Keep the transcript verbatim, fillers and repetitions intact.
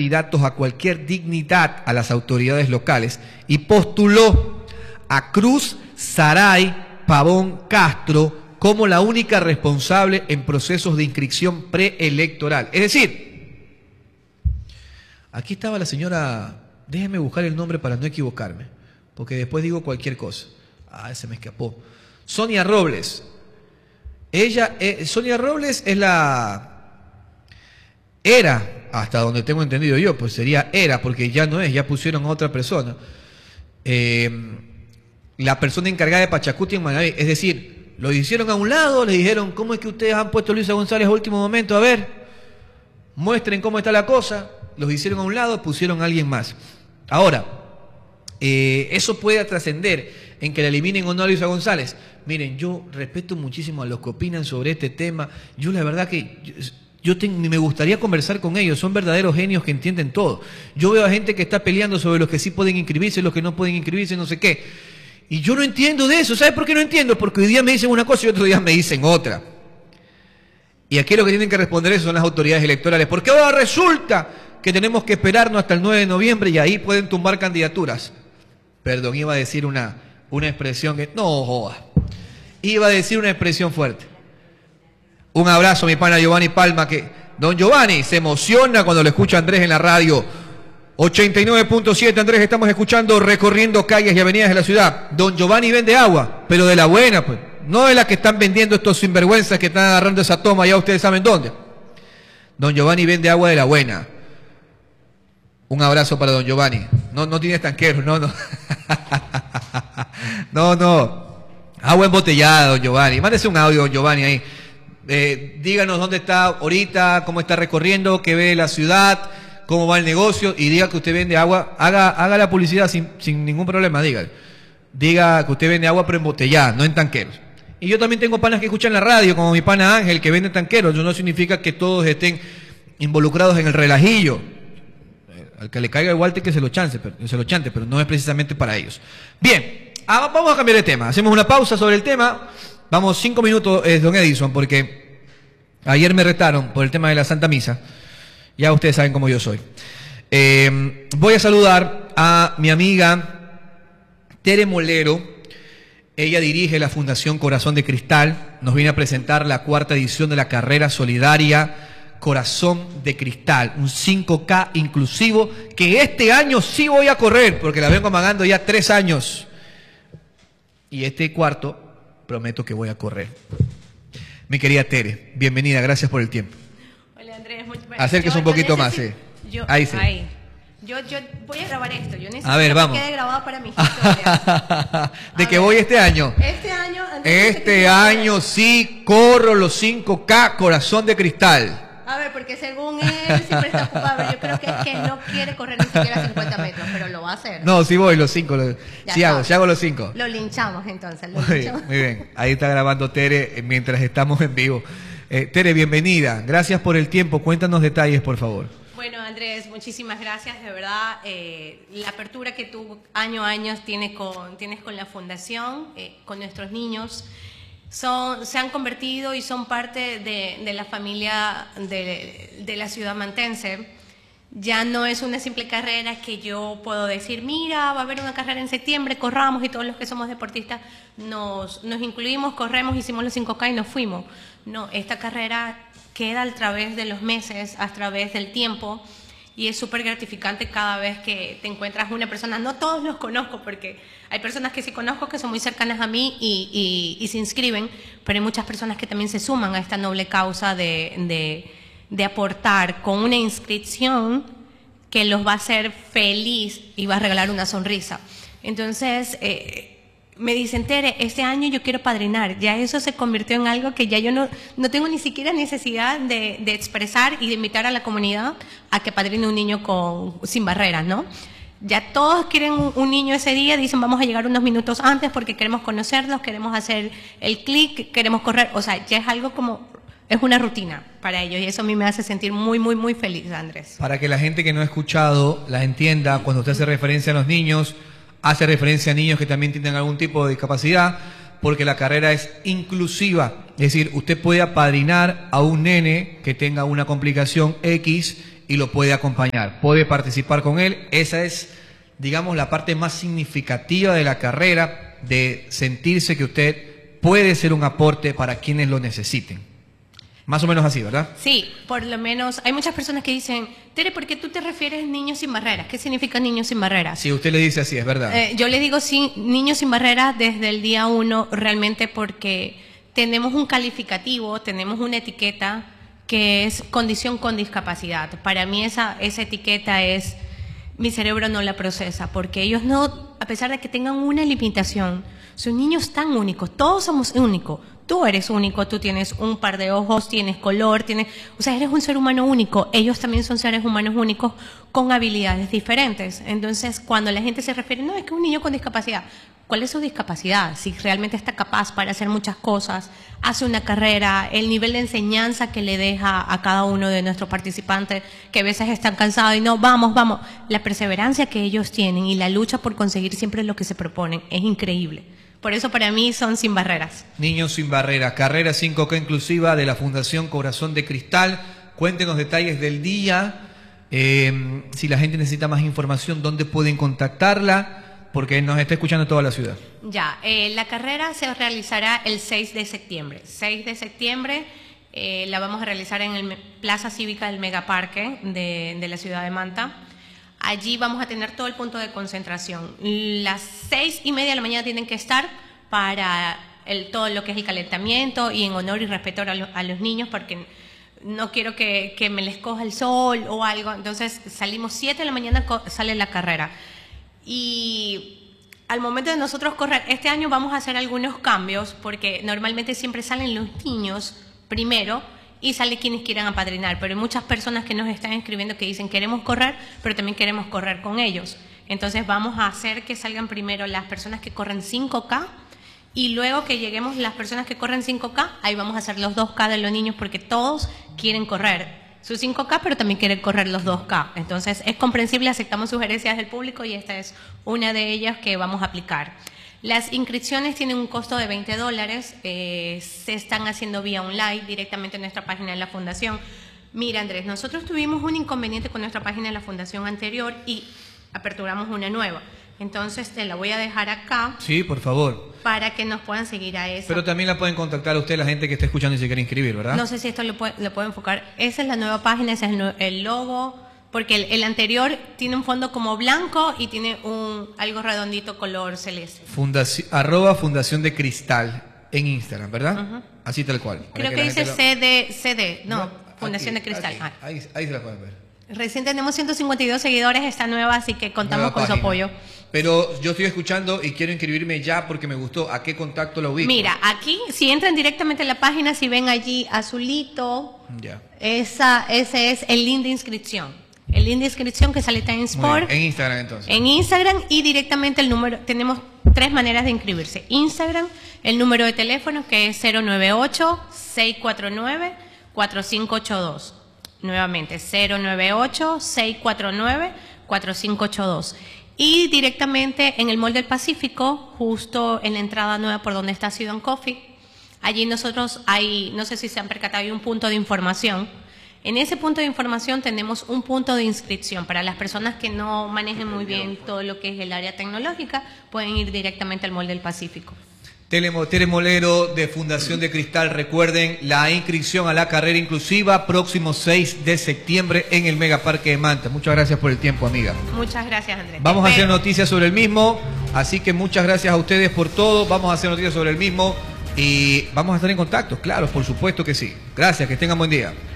candidatos a cualquier dignidad a las autoridades locales y postuló a Cruz Saray Pavón Castro como la única responsable en procesos de inscripción preelectoral. Es decir, aquí estaba la señora, déjeme buscar el nombre para no equivocarme, porque después digo cualquier cosa. Ah, se me escapó. Sonia Robles. Ella, eh, Sonia Robles es la, era, hasta donde tengo entendido yo, pues sería era, porque ya no es, ya pusieron a otra persona. Eh, la persona encargada de Pachacuti en Manaví, es decir, lo hicieron a un lado, le dijeron, ¿cómo es que ustedes han puesto a Luisa González a último momento? A ver, muestren cómo está la cosa. Los hicieron a un lado, pusieron a alguien más. Ahora, eh, eso puede trascender en que la eliminen o no a Luisa González. Miren, yo respeto muchísimo a los que opinan sobre este tema. Yo la verdad que yo, yo tengo, me gustaría conversar con ellos. Son verdaderos genios que entienden todo. Yo veo a gente que está peleando sobre los que sí pueden inscribirse, los que no pueden inscribirse, no sé qué. Y yo no entiendo de eso. ¿Sabes por qué no entiendo? Porque hoy día me dicen una cosa y otro día me dicen otra. Y aquí lo que tienen que responder eso son las autoridades electorales. Porque ahora resulta que tenemos que esperarnos hasta el nueve de noviembre y ahí pueden tumbar candidaturas. Perdón, iba a decir una, una expresión que... No, joda. Iba a decir una expresión fuerte. Un abrazo a mi pana Giovanni Palma, que don Giovanni se emociona cuando lo escucha Andrés en la radio. ochenta y nueve punto siete, Andrés, estamos escuchando recorriendo calles y avenidas de la ciudad. Don Giovanni vende agua, pero de la buena, pues. No de la que están vendiendo estos sinvergüenzas que están agarrando esa toma, ya ustedes saben dónde. Don Giovanni vende agua de la buena. Un abrazo para don Giovanni. No, no tiene estanqueros, no, no. No, no. Agua embotellada, don Giovanni. Mándese un audio, don Giovanni, ahí. Eh, díganos dónde está ahorita, cómo está recorriendo, qué ve la ciudad, cómo va el negocio, y diga que usted vende agua. Haga, haga la publicidad sin, sin ningún problema, dígale. Diga que usted vende agua pero embotellada, no en tanqueros. Y yo también tengo panas que escuchan la radio, como mi pana Ángel, que vende tanqueros. Eso no significa que todos estén involucrados en el relajillo. Al que le caiga el guante que se lo chance, pero, se lo chante, pero no es precisamente para ellos. Bien. Ah, vamos a cambiar de tema. Hacemos una pausa sobre el tema. Vamos cinco minutos, eh, don Edison, porque ayer me retaron por el tema de la Santa Misa. Ya ustedes saben cómo yo soy. Eh, voy a saludar a mi amiga Tere Molero. Ella dirige la Fundación Corazón de Cristal. Nos viene a presentar la cuarta edición de la carrera solidaria Corazón de Cristal, un cinco K inclusivo que este año sí voy a correr, porque la vengo amagando ya tres años. Y este cuarto, prometo que voy a correr. Mi querida Tere, bienvenida, gracias por el tiempo. Hola Andrés, muy bueno. Acérquese un poquito más, sí. Yo, ahí sí. Ahí. Yo, yo voy a grabar esto, yo necesito a ver, vamos. que quede grabado para mi historia. ¿De que voy este año? Este año, Andrés, Este año sí corro los cinco K Corazón de Cristal. A ver, porque según él siempre está ocupado. Yo creo que es que no quiere correr ni siquiera cincuenta metros, pero lo va a hacer. No, sí voy los cinco. Lo, sí hago, sí hago los cinco. Lo linchamos entonces. Lo muy, linchamos. Muy bien, ahí está grabando Tere mientras estamos en vivo. Eh, Tere, bienvenida. Gracias por el tiempo. Cuéntanos detalles, por favor. Bueno, Andrés, muchísimas gracias. De verdad, eh, la apertura que tú año a año tienes con, tienes con la Fundación, eh, con nuestros niños. Son, se han convertido y son parte de, de la familia de, de la ciudad mantense. Ya no es una simple carrera que yo puedo decir, mira, va a haber una carrera en septiembre, corramos, y todos los que somos deportistas nos, nos incluimos, corremos, hicimos los cinco K y nos fuimos. No, esta carrera queda a través de los meses, a través del tiempo, y es súper gratificante cada vez que te encuentras una persona. No todos los conozco, porque hay personas que sí conozco que son muy cercanas a mí y, y, y se inscriben, pero hay muchas personas que también se suman a esta noble causa de, de, de aportar con una inscripción que los va a hacer feliz y va a regalar una sonrisa. Entonces, eh, me dicen, Tere, este año yo quiero padrinar. Ya eso se convirtió en algo que ya yo no, no tengo ni siquiera necesidad de, de expresar y de invitar a la comunidad a que padrine un niño con, sin barreras, ¿no? Ya todos quieren un, un niño ese día, dicen vamos a llegar unos minutos antes porque queremos conocerlos, queremos hacer el clic, queremos correr. O sea, ya es algo como, es una rutina para ellos y eso a mí me hace sentir muy, muy, muy feliz, Andrés. Para que la gente que no ha escuchado la entienda, cuando usted hace referencia a los niños, hace referencia a niños que también tienen algún tipo de discapacidad, porque la carrera es inclusiva. Es decir, usted puede apadrinar a un nene que tenga una complicación X y lo puede acompañar, puede participar con él. Esa es, digamos, la parte más significativa de la carrera, de sentirse que usted puede ser un aporte para quienes lo necesiten. Más o menos así, ¿verdad? Sí, por lo menos hay muchas personas que dicen, Tere, ¿por qué tú te refieres niños sin barreras? ¿Qué significa niños sin barreras? Sí, usted le dice así, es verdad. Eh, yo le digo sí, niños sin barreras desde el día uno, realmente porque tenemos un calificativo, tenemos una etiqueta que es condición con discapacidad. Para mí esa, esa etiqueta es, mi cerebro no la procesa, porque ellos no, a pesar de que tengan una limitación, son niños tan únicos, todos somos únicos. Tú eres único, tú tienes un par de ojos, tienes color, tienes, o sea, eres un ser humano único. Ellos también son seres humanos únicos con habilidades diferentes. Entonces, cuando la gente se refiere, no, es que un niño con discapacidad, ¿cuál es su discapacidad? Si realmente está capaz para hacer muchas cosas, hace una carrera, el nivel de enseñanza que le deja a cada uno de nuestros participantes, que a veces están cansados y no, vamos, vamos. La perseverancia que ellos tienen y la lucha por conseguir siempre lo que se proponen es increíble. Por eso para mí son sin barreras. Niños sin barreras, carrera cinco K inclusiva de la Fundación Corazón de Cristal. Cuéntenos detalles del día, eh, si la gente necesita más información, dónde pueden contactarla, porque nos está escuchando toda la ciudad. Ya, eh, la carrera se realizará el seis de septiembre. seis de septiembre eh, la vamos a realizar en el Plaza Cívica del Megaparque de, de la ciudad de Manta. Allí vamos a tener todo el punto de concentración. Las seis y media de la mañana tienen que estar para el, todo lo que es el calentamiento y en honor y respeto a, lo, a los niños, porque no quiero que, que me les coja el sol o algo. Entonces salimos siete de la mañana, sale la carrera. Y al momento de nosotros correr, este año vamos a hacer algunos cambios, porque normalmente siempre salen los niños primero y sale quienes quieran apadrinar, pero hay muchas personas que nos están escribiendo que dicen queremos correr, pero también queremos correr con ellos. Entonces vamos a hacer que salgan primero las personas que corren cinco K y luego que lleguemos las personas que corren cinco K, ahí vamos a hacer los dos K de los niños, porque todos quieren correr sus cinco K, pero también quieren correr los dos K. Entonces es comprensible, aceptamos sugerencias del público y esta es una de ellas que vamos a aplicar. Las inscripciones tienen un costo de veinte dólares, eh, se están haciendo vía online directamente en nuestra página de la Fundación. Mira, Andrés, nosotros tuvimos un inconveniente con nuestra página de la Fundación anterior y aperturamos una nueva. Entonces te la voy a dejar acá. Sí, por favor. Para que nos puedan seguir a esa. Pero también la pueden contactar a usted, la gente que está escuchando y se quiere inscribir, ¿verdad? No sé si esto lo puede, lo puede enfocar. Esa es la nueva página, ese es el, el logo. Porque el, el anterior tiene un fondo como blanco y tiene un algo redondito color celeste. Fundación, arroba Fundación de Cristal en Instagram, ¿verdad? Uh-huh. Así tal cual. Creo que, que dice lo... C D, C D, no, no Fundación aquí, de Cristal. Aquí, ahí, ahí se la pueden ver. Recién tenemos ciento cincuenta y dos seguidores, está nueva, así que contamos nueva con página. Su apoyo. Pero yo estoy escuchando y quiero inscribirme ya porque me gustó. ¿A qué contacto lo ubico? Mira, aquí, si entran directamente a la página, si ven allí azulito, ya. Esa, ese es el link de inscripción. El link de inscripción que sale en Sport. En Instagram, entonces. En Instagram y directamente el número. Tenemos tres maneras de inscribirse. Instagram, el número de teléfono que es cero nueve ocho, seis cuatro nueve, cuatro cinco ocho dos. Nuevamente, cero nueve ocho, seis cuatro nueve, cuatro cinco ocho dos. Y directamente en el Mall del Pacífico, justo en la entrada nueva por donde está Sidon Coffee. Allí nosotros hay, no sé si se han percatado, hay un punto de información. En ese punto de información tenemos un punto de inscripción. Para las personas que no manejen muy bien todo lo que es el área tecnológica, pueden ir directamente al Mall del Pacífico. Tere Molero de Fundación de Cristal, recuerden la inscripción a la carrera inclusiva próximo seis de septiembre en el Megaparque de Manta. Muchas gracias por el tiempo, amiga. Muchas gracias, Andrés. Vamos a hacer noticias sobre el mismo, así que muchas gracias a ustedes por todo. Vamos a hacer noticias sobre el mismo y vamos a estar en contacto, claro, por supuesto que sí. Gracias, que tengan buen día.